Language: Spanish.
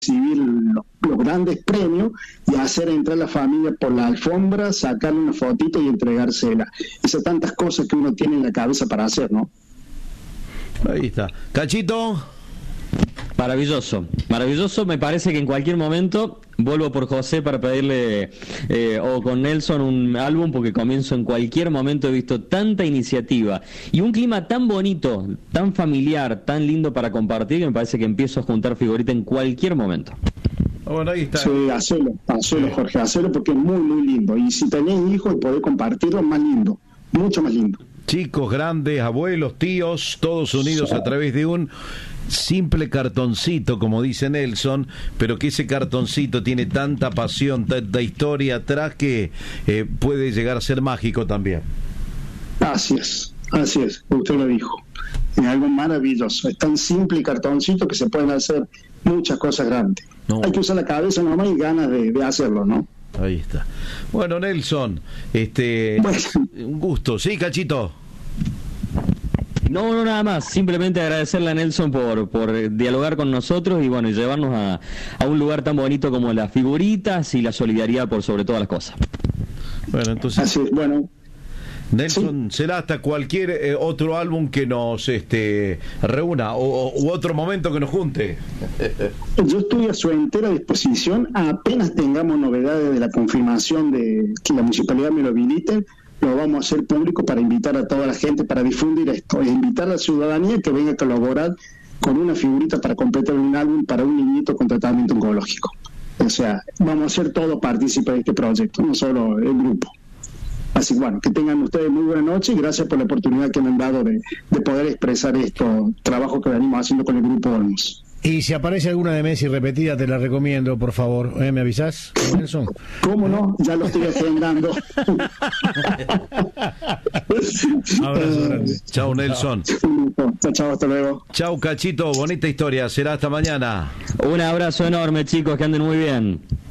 recibir los grandes premios y hacer entrar a la familia por la alfombra, sacarle una fotito y entregársela. Esas tantas cosas que uno tiene en la cabeza para hacer, ¿no? Ahí está. Cachito. Maravilloso, maravilloso. Me parece que en cualquier momento vuelvo por José para pedirle o con Nelson un álbum, porque comienzo en cualquier momento. He visto tanta iniciativa y un clima tan bonito, tan familiar, tan lindo para compartir, que me parece que empiezo a juntar figuritas en cualquier momento. Bueno, ahí está. Sí, hacelo, Jorge, hacelo, porque es muy, muy lindo. Y si tenés hijos y podés compartirlo, más lindo, mucho más lindo. Chicos, grandes, abuelos, tíos, todos unidos a través de un simple cartoncito, como dice Nelson, pero que ese cartoncito tiene tanta pasión, tanta historia atrás, que puede llegar a ser mágico también. Así es, usted lo dijo. Es algo maravilloso. Es tan simple y cartoncito que se pueden hacer muchas cosas grandes. No. Hay que usar la cabeza nomás y ganas de hacerlo, ¿no? Ahí está. Bueno, Nelson, un gusto. ¿Sí, Cachito? No, nada más. Simplemente agradecerle a Nelson por dialogar con nosotros y bueno, y llevarnos a un lugar tan bonito como las figuritas y la solidaridad por sobre todas las cosas. Bueno, entonces... Así es, bueno... Nelson, sí. Será hasta cualquier otro álbum que nos reúna u otro momento que nos junte. Yo estoy a su entera disposición. Apenas tengamos novedades de la confirmación de que la municipalidad me lo habilite, lo vamos a hacer público para invitar a toda la gente, para difundir esto, e invitar a la ciudadanía que venga a colaborar con una figurita para completar un álbum para un niñito con tratamiento oncológico. O sea, vamos a ser todos partícipes de este proyecto, no solo el grupo. Así que bueno, que tengan ustedes muy buena noche y gracias por la oportunidad que me han dado de poder expresar esto, trabajo que venimos haciendo con el grupo Olmos. Y si aparece alguna de Messi repetida, te la recomiendo, por favor. ¿Me avisás, Nelson? ¿Cómo no? Ya lo estoy agendando. Abrazo grande. Chao, Nelson. Chao, hasta luego. Chao, Cachito. Bonita historia. Será hasta mañana. Un abrazo enorme, chicos, que anden muy bien.